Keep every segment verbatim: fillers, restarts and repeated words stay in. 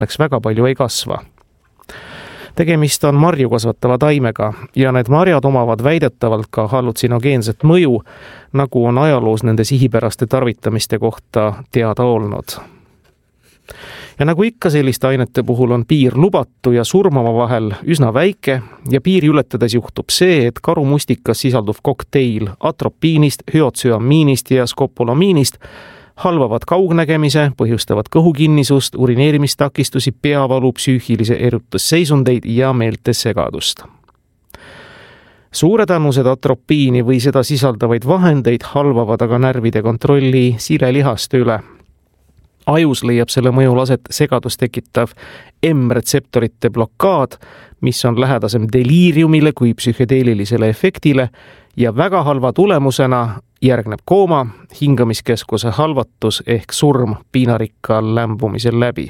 väga palju ei kasva. Tegemist on marju kasvatava taimega ja need marjad omavad väidetavalt ka hallutsinogeenset mõju, nagu on ajaloos nende sihipäraste tarvitamiste kohta teada olnud. Ja nagu ikka selliste ainete puhul on piir lubatu ja surmava vahel üsna väike ja piiri ületades juhtub see, et karumustikas sisalduv kokteil atropiinist, hüotsüamiinist ja skopolamiinist halvavad kaugnägemise, põhjustavad kõhukinnisust, urineerimistakistusi, peavalu, psüühilise erutusseisundeid ja meeltesegadust. Suured annused atropiini või seda sisaldavaid vahendeid halvavad aga närvide kontrolli silelihaste üle. Ajus leiab selle mõjul aset segadust tekitav M-retseptorite blokaad, mis on lähedasem deliiriumile kui psühhedeelilisele efektile ja väga halva tulemusena järgneb kooma, hingamiskeskuse halvatus ehk surm piinarikkal lämbumisel läbi.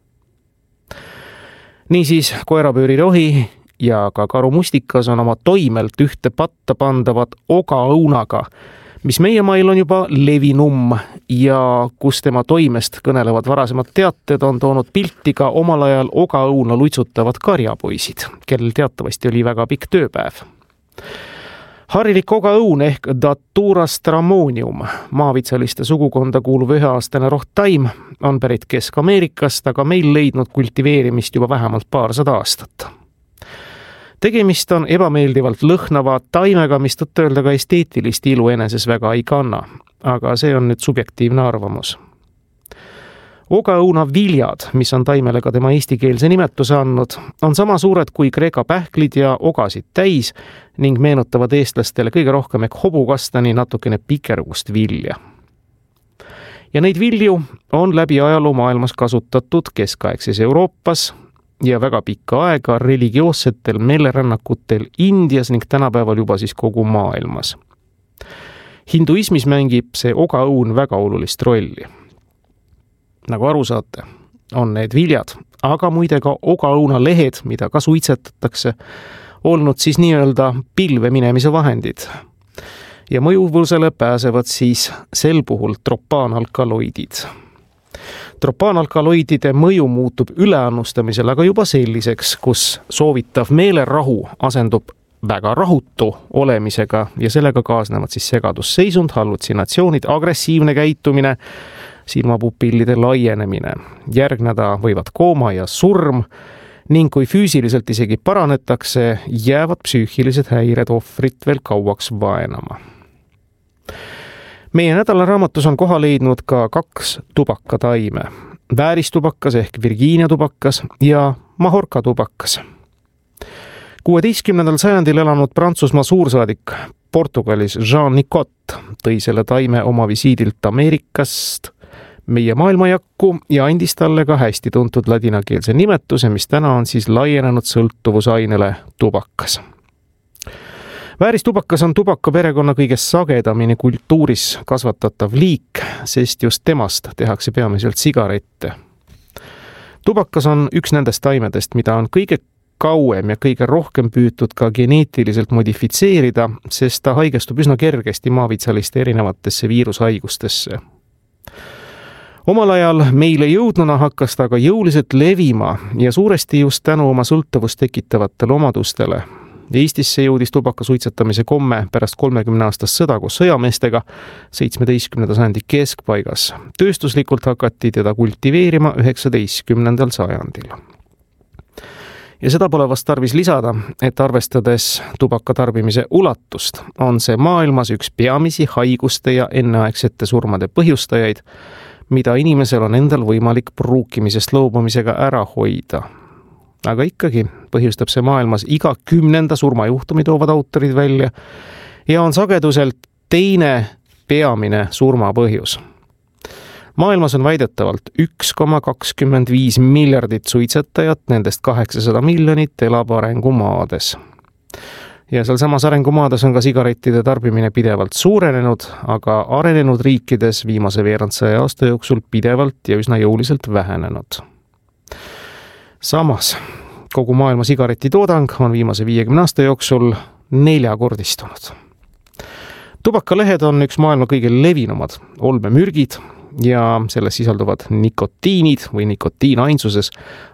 Niisiis, koerapöörirohi ja ka karumustikas on oma toimelt ühte patta pandavad ogaõunaga, mis meie mail on juba levinum ja kus tema toimest kõnelevad varasemad teated on toonud pilti ka omal ajal ogaõuna luitsutavad karjapoisid, kellel teatavasti oli väga pikk tööpäev. Harilik ogaõun ehk Datura stramonium, maavitsaliste sugukonda kuuluv üheaastane rohttaim, on pärit Kesk-Ameerikast, aga meil leidnud kultiveerimist juba vähemalt paarsada aastat. Tegemist on ebameeldivalt lõhnava taimega, mis tõtt-öelda ka esteetilist ilu eneses väga ei kanna, aga see on nüüd subjektiivne arvamus. Ogaõuna viljad, mis on taimele ka tema eestikeelse nimetuse andnud, on sama suured kui kreeka pähklid ja ogasid täis ning meenutavad eestlastele kõige rohkem ehk hobukastani natukene pikergust vilja. Ja neid vilju on läbi ajaloo maailmas kasutatud keskaegses Euroopas ja väga pikka aega religioossetel meelerännakutel Indias ning tänapäeval juba siis kogu maailmas. Hinduismis mängib see ogaõun väga olulist rolli. Nagu aru saate, on need viljad, aga muide ka ogaõuna lehed, mida ka suitsetatakse, olnud siis nii-öelda pilve minemise vahendid. Ja mõjuvusele pääsevad siis sel puhul tropaanalkaloidid. Tropaanalkaloidide mõju muutub üleannustamisel aga juba selliseks, kus soovitav meelerahu asendub väga rahutu olemisega ja sellega kaasnevad siis segadusseisund, hallutsinatsioonid, agressiivne käitumine, silmapupillide laienemine. Järgneda võivad kooma ja surm ning kui füüsiliselt isegi paranetakse, jäävad psüühilised häired ohvrit veel kauaks vaenama. Meie nädalaraamatus on koha leidnud ka kaks tubakataime. Vääristubakas ehk Virginia tubakas ja Mahorka tubakas. kuueteistkümnendal sajandil elanud Prantsusmaa suursaadik Portugalis Jean Nicot tõi selle taime oma visiidilt Ameerikast meie maailmajakku ja andis talle ka hästi tuntud ladinakeelse nimetuse, mis täna on siis laienenud sõltuvusainele tubakas. Vääristubakas on tubaka perekonna kõige sagedamini kultuuris kasvatatav liik, sest just temast tehakse peamiselt sigarette. Tubakas on üks nendest taimedest, mida on kõige kauem ja kõige rohkem püütud ka geneetiliselt modifitseerida, sest ta haigestub üsna kergesti maavitsaliste erinevatesse viirushaigustesse. Omal ajal meile jõudnuna hakkas ta aga jõuliselt levima ja suuresti just tänu oma sõltuvust tekitavatele omadustele. Eestisse jõudis tubaka suitsetamise komme pärast kolmekümne aastast sõda koos sõjameestega seitsmeteistkümnenda sajandi keskpaigas. Tööstuslikult hakati teda kultiveerima üheksateistkümnendal sajandil. Ja seda pole vast tarvis lisada, et arvestades tubaka tarbimise ulatust, on see maailmas üks peamisi haiguste ja enneaegsete surmade põhjustajaid, mida inimesel on endal võimalik pruukimisest loobumisega ära hoida. Aga ikkagi põhjustab see maailmas iga kümnenda surmajuhtumi toovad autorid välja ja on sageduselt teine peamine surmapõhjus. Maailmas on väidetavalt üks koma kakskümmend viis miljardit suitsetajat, nendest kaheksasada miljonit elab arengumaades. Ja seal samas arengumaades on ka sigarettide tarbimine pidevalt suurenenud, aga arenenud riikides viimase veerandsaja aasta jooksul pidevalt ja üsna jõuliselt vähenenud. Samas, kogu maailma sigaretitoodang on viimase viiekümne aasta jooksul neljakordistunud. Tubakalehed on üks maailma kõige levinumad olmemürgid ja selles sisalduvad nikotiinid või nikotiin ainsuses